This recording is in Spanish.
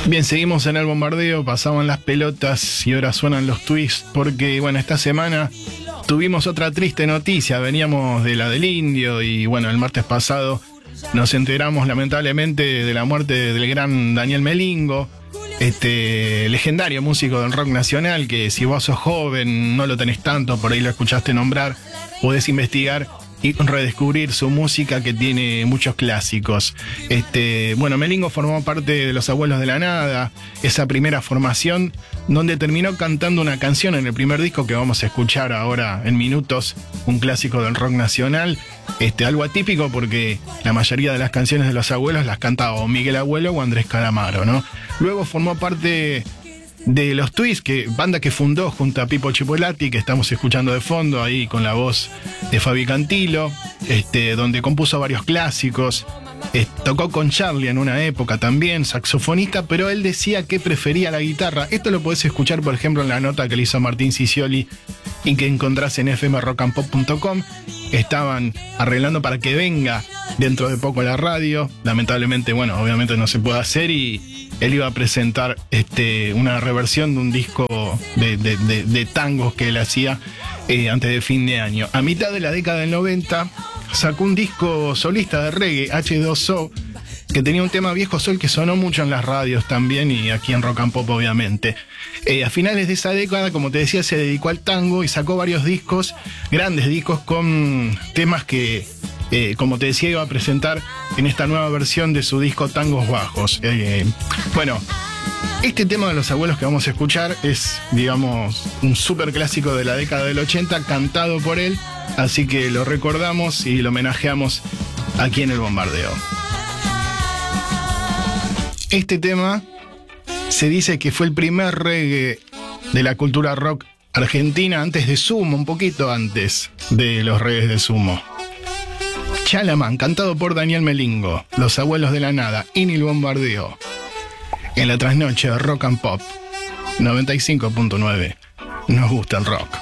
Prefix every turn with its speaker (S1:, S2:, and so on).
S1: Bien, seguimos en el bombardeo, pasaban las pelotas y ahora suenan los twists porque, bueno, esta semana tuvimos otra triste noticia, veníamos de la del Indio y, bueno, el martes pasado nos enteramos lamentablemente de la muerte del gran Daniel Melingo, legendario músico del rock nacional que si vos sos joven, no lo tenés tanto, por ahí lo escuchaste nombrar, podés investigar y redescubrir su música que tiene muchos clásicos. Bueno, Melingo formó parte de Los Abuelos de la Nada, esa primera formación donde terminó cantando una canción en el primer disco que vamos a escuchar ahora en minutos, un clásico del rock nacional, algo atípico porque la mayoría de las canciones de Los Abuelos las cantaba o Miguel Abuelo o Andrés Calamaro, ¿no? Luego formó parte de Los Twists, banda que fundó junto a Pipo Chipolati, que estamos escuchando de fondo ahí con la voz de Fabi Cantilo, donde compuso varios clásicos. Tocó con Charlie en una época también, saxofonista, pero él decía que prefería la guitarra. Esto lo podés escuchar, por ejemplo, en la nota que le hizo Martín Cicioli y que encontrás en fmrockandpop.com. Estaban arreglando para que venga dentro de poco a la radio. Lamentablemente, bueno, obviamente no se puede hacer y él iba a presentar una reversión de un disco de tangos que él hacía antes de fin de año. A mitad de la década del 90 sacó un disco solista de reggae, H2O, que tenía un tema Viejo Sol que sonó mucho en las radios también y aquí en Rock and Pop obviamente. A finales de esa década, como te decía, se dedicó al tango y sacó varios discos, grandes discos con temas que, como te decía, iba a presentar en esta nueva versión de su disco Tangos Bajos. Bueno, este tema de Los Abuelos que vamos a escuchar es, digamos, un súper clásico de la década del 80, cantado por él, así que lo recordamos y lo homenajeamos aquí en el bombardeo. Este tema se dice que fue el primer reggae de la cultura rock argentina antes de Sumo, un poquito antes de los reggaes de Sumo. Chalamán, cantado por Daniel Melingo, Los Abuelos de la Nada, Inil Bombardeo. En la trasnoche de Rock and Pop 95.9. Nos gusta el rock.